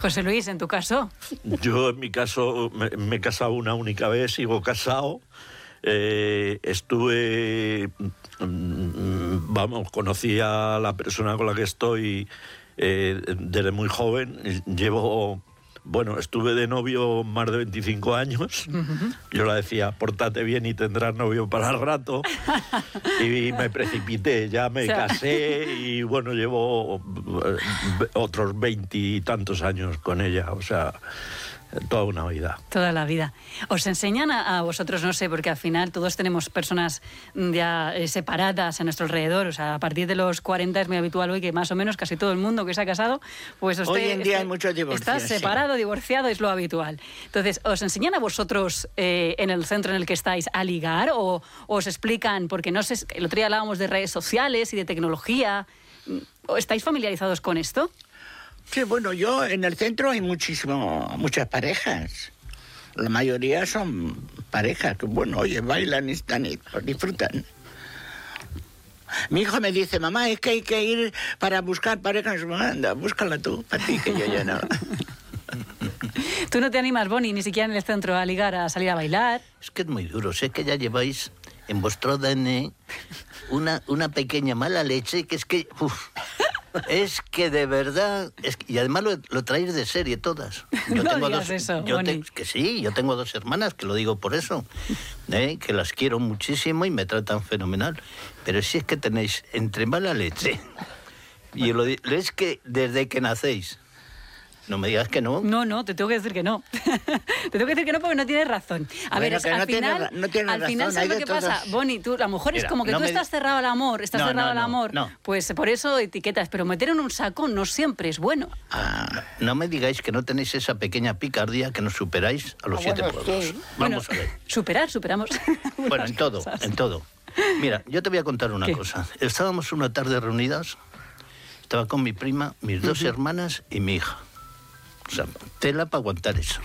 José Luis, en tu caso. Yo, en mi caso, me he casado una única vez, sigo casado. Conocí a la persona con la que estoy desde muy joven. Estuve de novio más de 25 años. Yo le decía, pórtate bien y tendrás novio para el rato. Y me precipité, ya me casé y bueno, llevo otros 20 y tantos años con ella, o sea, toda una vida. Toda la vida. ¿Os enseñan a vosotros, no sé, porque al final todos tenemos personas ya separadas a nuestro alrededor, o sea, a partir de los 40 es muy habitual hoy que más o menos casi todo el mundo que se ha casado, pues hoy en día hay muchos divorcios. Está separado, divorciado, es lo habitual. Entonces, ¿os enseñan a vosotros en el centro en el que estáis a ligar o os explican, porque no sé, el otro día hablábamos de redes sociales y de tecnología, ¿estáis familiarizados con esto? Sí, bueno, yo en el centro hay muchas parejas. La mayoría son parejas que, bueno, oye, bailan y están y disfrutan. Mi hijo me dice, mamá, es que hay que ir para buscar parejas. Anda, búscala tú, para ti, que yo ya no. ¿Tú no te animas, Boni, ni siquiera en el centro a ligar, a salir a bailar? Es que es muy duro, sé que ya lleváis en vuestro ADN una pequeña mala leche que es que... Es que de verdad, y además lo traéis de serie todas. Yo no tengo digas eso, que sí, yo tengo 2 hermanas, que lo digo por eso, que las quiero muchísimo y me tratan fenomenal. Pero si es que tenéis entre mala leche, y es que desde que nacéis, no me digas que no. No, te tengo que decir que no. Te tengo que decir que no porque no tienes razón. A ver, al final, ¿sabes lo que pasa? Boni, tú, a lo mejor es como que tú estás cerrado al amor, pues por eso etiquetas, pero meter en un saco no siempre es bueno. No me digáis que no tenéis esa pequeña picardía que nos superáis a los 7 pueblos. Sí. Vamos a ver. Superamos. Bueno, en todo. Mira, yo te voy a contar una cosa. Estábamos una tarde reunidas, estaba con mi prima, mis 2 hermanas y mi hija. O sea, tela para aguantar eso.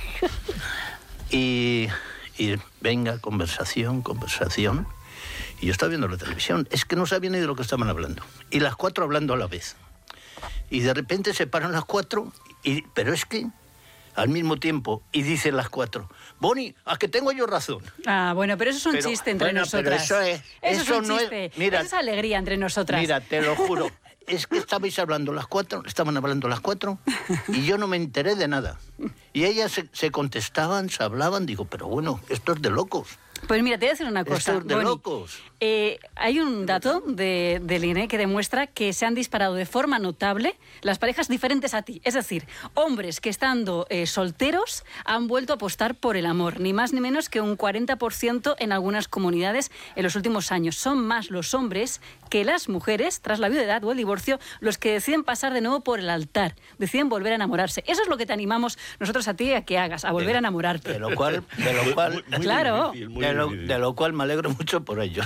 Y venga, conversación. Y yo estaba viendo la televisión. Es que no sabía ni de lo que estaban hablando. Y las 4 hablando a la vez. Y de repente se paran las 4, pero es que al mismo tiempo, y dicen las 4, Boni, ¿a que tengo yo razón? Bueno, pero eso es un chiste entre nosotras. Pero eso es un chiste. Mira, eso es alegría entre nosotras. Mira, te lo juro. Es que estaban hablando las 4 y yo no me enteré de nada. Y ellas se contestaban, se hablaban, digo, pero bueno, esto es de locos. Pues mira, te voy a decir una cosa. Esto es de locos. Hay un dato del INE que demuestra que se han disparado de forma notable las parejas diferentes a ti. Es decir, hombres que estando solteros han vuelto a apostar por el amor. Ni más ni menos que un 40% en algunas comunidades en los últimos años. Son más los hombres que las mujeres, tras la viudedad o el divorcio, los que deciden pasar de nuevo por el altar. Deciden volver a enamorarse. Eso es lo que te animamos nosotros a ti a que hagas, a volver a enamorarte. De lo cual claro. De lo cual me alegro mucho por ello.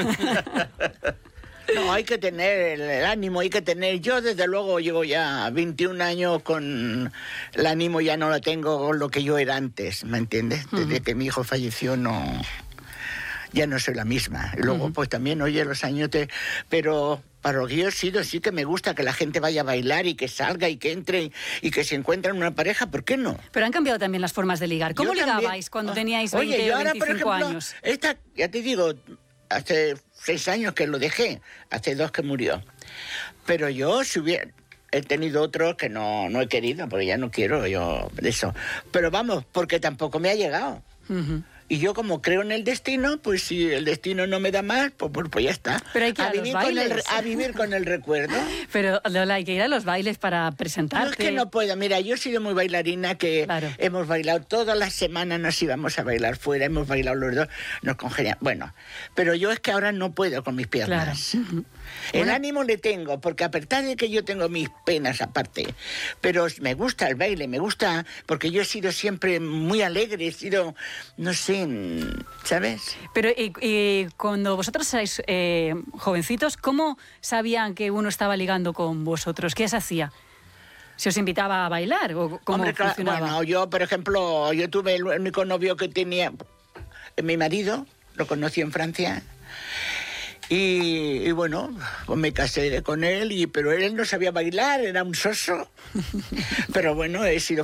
No, hay que tener el ánimo, Yo, desde luego, llevo ya 21 años con el ánimo, ya no lo tengo con lo que yo era antes, ¿me entiendes? Desde que mi hijo falleció, ya no soy la misma. Y luego, pues también, oye, los años Pero para lo que yo he sido, sí que me gusta que la gente vaya a bailar y que salga y que entre y que se encuentre en una pareja, ¿por qué no? Pero han cambiado también las formas de ligar. ¿Cómo ligabais cuando teníais 20 o 25 años? Ya te digo, hace 6 años que lo dejé, hace 2 que murió. Pero yo, he tenido otros que no he querido, porque ya no quiero yo eso. Pero vamos, porque tampoco me ha llegado. Y yo, como creo en el destino, pues si el destino no me da más, pues ya está. Pero hay que ir a vivir con el recuerdo. Pero, Lola, hay que ir a los bailes para presentarte. No, es que no puedo. Mira, yo he sido muy bailarina, que hemos bailado todas las semanas, nos íbamos a bailar fuera, hemos bailado los dos, nos congeniamos. Bueno, pero yo es que ahora no puedo con mis piernas. Claro. El ánimo le tengo, porque a pesar de que yo tengo mis penas aparte, pero me gusta el baile, me gusta, porque yo he sido siempre muy alegre, he sido, no sé, ¿sabes? Pero y cuando vosotros erais jovencitos, ¿cómo sabían que uno estaba ligando con vosotros? ¿Qué se hacía? ¿Se os invitaba a bailar o cómo funcionaba? Bueno, yo, por ejemplo, yo tuve el único novio que tenía, mi marido, lo conocí en Francia. Y bueno, pues me casé con él, pero él no sabía bailar, era un soso. Pero bueno, he sido